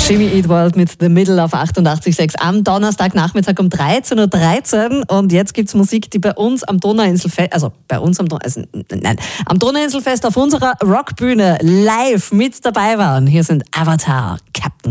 Jimmy Eat World mit The Middle auf 88.6 am Donnerstagnachmittag um 13.13 Uhr. Und jetzt gibt's Musik, die bei uns am Donauinselfest, am Donauinselfest auf unserer Rockbühne live mit dabei waren. Hier sind Avatar, Captain